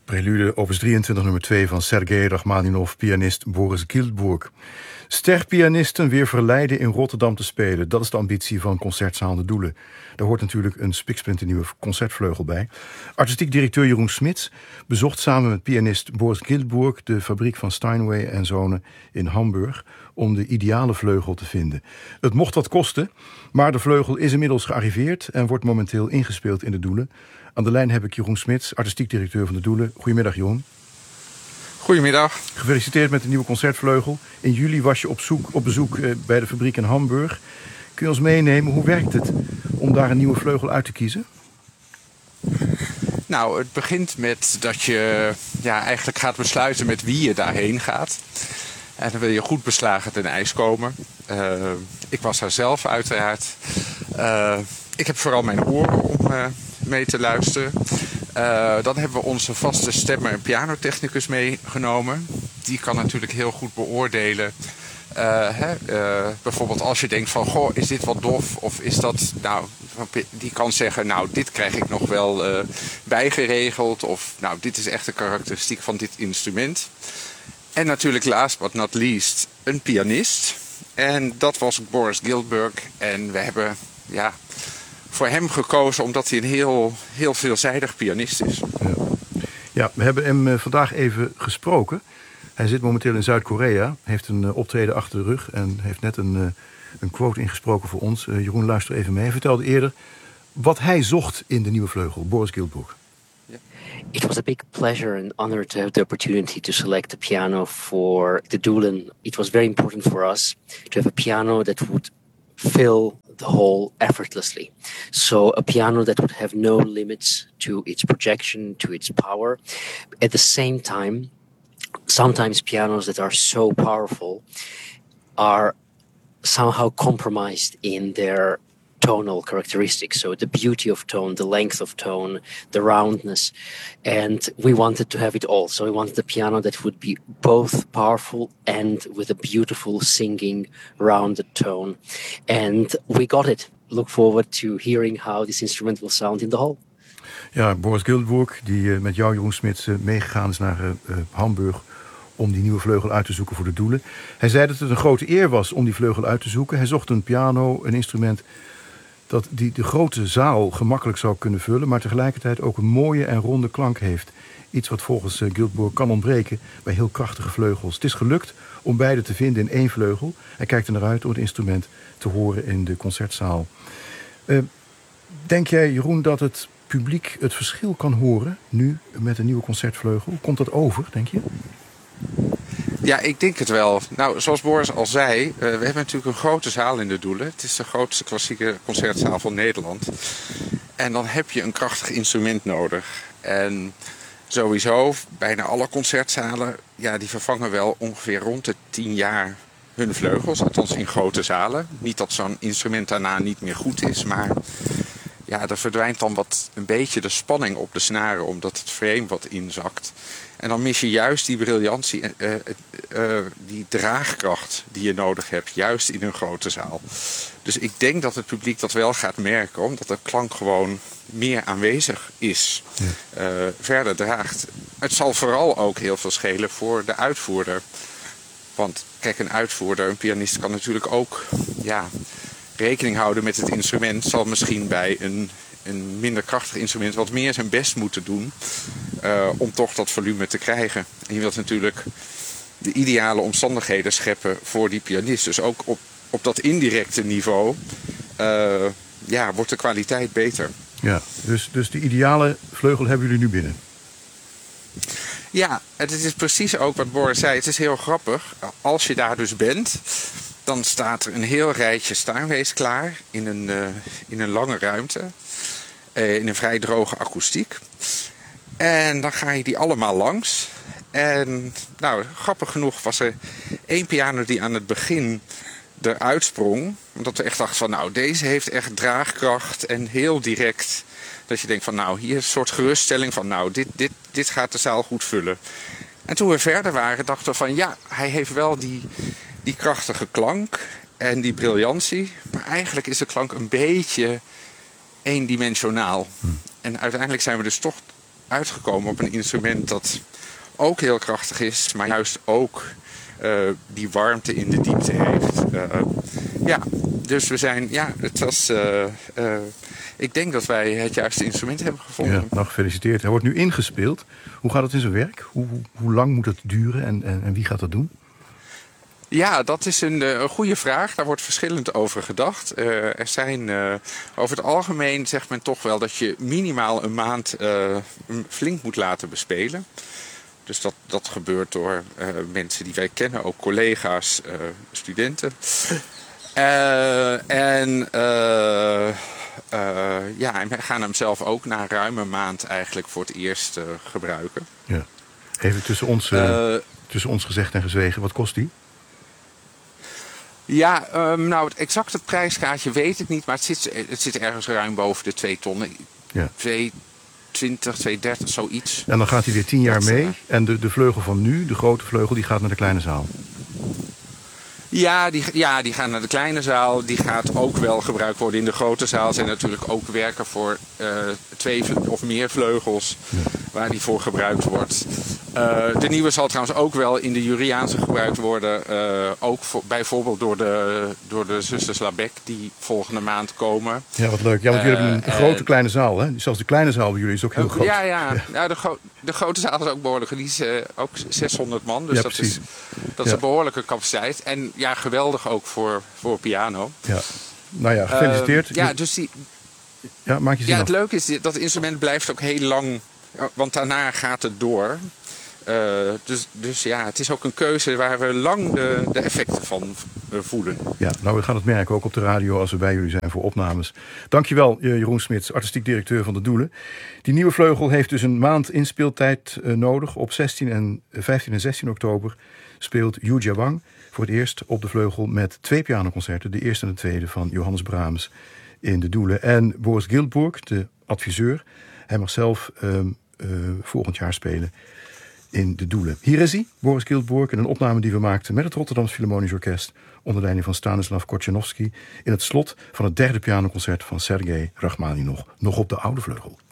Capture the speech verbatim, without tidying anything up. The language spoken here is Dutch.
Prelude opus drieëntwintig nummer twee van Sergei Rachmaninov, pianist Boris Giltburg. Sterpianisten weer verleiden in Rotterdam te spelen. Dat is de ambitie van Concertzaal De Doelen. Daar hoort natuurlijk een spiksplinternieuwe concertvleugel bij. Artistiek directeur Jeroen Smits bezocht samen met pianist Boris Giltburg de fabriek van Steinway en Zonen in Hamburg om de ideale vleugel te vinden. Het mocht wat kosten, maar de vleugel is inmiddels gearriveerd en wordt momenteel ingespeeld in De Doelen. Aan de lijn heb ik Jeroen Smits, artistiek directeur van De Doelen. Goedemiddag, Jeroen. Goedemiddag. Gefeliciteerd met de nieuwe concertvleugel. In juli was je op, zoek, op bezoek bij de fabriek in Hamburg. Kun je ons meenemen, hoe werkt het om daar een nieuwe vleugel uit te kiezen? Nou, het begint met dat je ja, eigenlijk gaat besluiten met wie je daarheen gaat. En dan wil je goed beslagen ten ijs komen. Uh, ik was daar zelf uiteraard. Uh, ik heb vooral mijn oren om uh, mee te luisteren. Uh, dan hebben we onze vaste stemmer en pianotechnicus meegenomen. Die kan natuurlijk heel goed beoordelen. Uh, hè, uh, bijvoorbeeld als je denkt van, goh, is dit wat dof? Of is dat, nou, die kan zeggen, nou, dit krijg ik nog wel uh, bijgeregeld. Of, nou, dit is echt een karakteristiek van dit instrument. En natuurlijk last but not least, een pianist. En dat was Boris Giltburg. En we hebben, ja, voor hem gekozen omdat hij een heel, heel veelzijdig pianist is. Ja. ja, we hebben hem uh, vandaag even gesproken. Hij zit momenteel in Zuid-Korea, heeft een uh, optreden achter de rug en heeft net een, uh, een quote ingesproken voor ons. Uh, Jeroen, luister even mee. Hij vertelde eerder wat hij zocht in de nieuwe vleugel, Boris Giltburg. It was a big pleasure and honor to have the opportunity to select the piano for the Doelen. It was very important for us to have a piano that would fill the hall effortlessly. So a piano that would have no limits to its projection, to its power. At the same time, sometimes pianos that are so powerful are somehow compromised in their tonal characteristics. So the beauty of tone, the length of tone, the roundness. And we wanted to have it all. So we wanted a piano that would be both powerful and with a beautiful singing, rounded tone. And we got it. Look forward to hearing how this instrument will sound in the hall. Ja, Boris Giltburg, die uh, met jou, Jeroen Smits, uh, meegegaan is naar uh, uh, Hamburg om die nieuwe vleugel uit te zoeken voor De Doelen. Hij zei dat het een grote eer was om die vleugel uit te zoeken. Hij zocht een piano, een instrument dat die de grote zaal gemakkelijk zou kunnen vullen, maar tegelijkertijd ook een mooie en ronde klank heeft. Iets wat volgens uh, Giltburg kan ontbreken bij heel krachtige vleugels. Het is gelukt om beide te vinden in één vleugel. Hij kijkt er naar uit om het instrument te horen in de concertzaal. Uh, denk jij, Jeroen, dat het publiek het verschil kan horen nu met een nieuwe concertvleugel? Komt dat over, denk je? Ja, ik denk het wel. Nou, zoals Boris al zei, uh, we hebben natuurlijk een grote zaal in De Doelen. Het is de grootste klassieke concertzaal van Nederland. En dan heb je een krachtig instrument nodig. En sowieso, bijna alle concertzalen, ja, die vervangen wel ongeveer rond de tien jaar hun vleugels. Althans in grote zalen. Niet dat zo'n instrument daarna niet meer goed is, maar ja, er verdwijnt dan wat een beetje de spanning op de snaren, omdat het frame wat inzakt. En dan mis je juist die briljantie, uh, uh, die draagkracht die je nodig hebt, juist in een grote zaal. Dus ik denk dat het publiek dat wel gaat merken, omdat de klank gewoon meer aanwezig is. Ja. Uh, verder draagt. Het zal vooral ook heel veel schelen voor de uitvoerder. Want kijk, een uitvoerder, een pianist kan natuurlijk ook ja, rekening houden met het instrument. Zal misschien bij een, een minder krachtig instrument wat meer zijn best moeten doen Uh, om toch dat volume te krijgen. En je wilt natuurlijk de ideale omstandigheden scheppen voor die pianist. Dus ook op, op dat indirecte niveau uh, ja, wordt de kwaliteit beter. Ja, dus, dus de ideale vleugel hebben jullie nu binnen? Ja, het is precies ook wat Boris zei. Het is heel grappig. Als je daar dus bent, dan staat er een heel rijtje Steinways klaar in een, uh, in een lange ruimte. Uh, in een vrij droge akoestiek. En dan ga je die allemaal langs. En nou, grappig genoeg was er één piano die aan het begin eruit sprong. Omdat we echt dachten van, nou, deze heeft echt draagkracht en heel direct. Dat je denkt van, nou, hier is een soort geruststelling van, nou, dit, dit, dit gaat de zaal goed vullen. En toen we verder waren, dachten we van, ja, hij heeft wel die, die krachtige klank en die briljantie. Maar eigenlijk is de klank een beetje eendimensionaal. Hm. En uiteindelijk zijn we dus toch uitgekomen op een instrument dat ook heel krachtig is, maar juist ook uh, die warmte in de diepte heeft. Uh, ja, dus we zijn, ja, het was, uh, uh, ik denk dat wij het juiste instrument hebben gevonden. Ja, nou, gefeliciteerd. Hij wordt nu ingespeeld. Hoe gaat het in zijn werk? Hoe, hoe, hoe lang moet het duren en, en, en wie gaat dat doen? Ja, dat is een, een goede vraag. Daar wordt verschillend over gedacht. Uh, er zijn, uh, over het algemeen zegt men toch wel dat je minimaal een maand uh, flink moet laten bespelen. Dus dat, dat gebeurt door uh, mensen die wij kennen, ook collega's, uh, studenten. Uh, en uh, uh, ja, en wij gaan hem zelf ook na ruim een maand eigenlijk voor het eerst uh, gebruiken. Ja. Even tussen ons, uh, uh, tussen ons gezegd en gezwegen, wat kost die? Ja, um, nou het exacte prijskaartje weet ik niet, maar het zit, het zit ergens ruim boven de twee tonnen. Ja. twee twintig, twee dertig, zoiets. En dan gaat hij weer tien jaar mee. En de, de vleugel van nu, de grote vleugel, die gaat naar de kleine zaal. Ja die, ja, die gaat naar de kleine zaal. Die gaat ook wel gebruikt worden in de grote zaal. Er zijn natuurlijk ook werken voor uh, twee of meer vleugels ja. waar die voor gebruikt wordt. Uh, de nieuwe zal trouwens ook wel in de Juriaanse gebruikt worden. Uh, ook voor, bijvoorbeeld door de, door de zusters Labec die volgende maand komen. Ja, wat leuk. Ja, want jullie uh, hebben een uh, grote kleine zaal, hè? Zelfs de kleine zaal bij jullie is ook heel uh, groot. Ja, ja. ja. ja de, gro- de grote zaal is ook behoorlijk. Die is uh, ook zeshonderd man. Dus ja, dat, precies. is, dat ja. is een behoorlijke capaciteit. En ja, geweldig ook voor, voor piano. Ja. Nou ja, gefeliciteerd. Uh, ja, dus die... Ja, maak je zin Ja, af. het leuke is, dat het instrument blijft ook heel lang. Want daarna gaat het door. Uh, dus, dus ja, het is ook een keuze waar we lang de, de effecten van uh, voelen. Ja, nou we gaan het merken ook op de radio als we bij jullie zijn voor opnames. Dankjewel Jeroen Smits, artistiek directeur van de Doelen. Die nieuwe vleugel heeft dus een maand inspeeltijd uh, nodig. Op zestien en, vijftien en zestien oktober speelt Yu Jiawang voor het eerst op de vleugel met twee pianoconcerten. De eerste en de tweede van Johannes Brahms in de Doelen. En Boris Giltburg, de adviseur, hij mag zelf uh, uh, volgend jaar spelen in de Doelen. Hier is hij, Boris Giltburg, in een opname die we maakten met het Rotterdams Philharmonisch Orkest onder leiding van Stanislav Korchanovsky in het slot van het derde pianoconcert van Sergei Rachmaninoff, nog op de oude vleugel.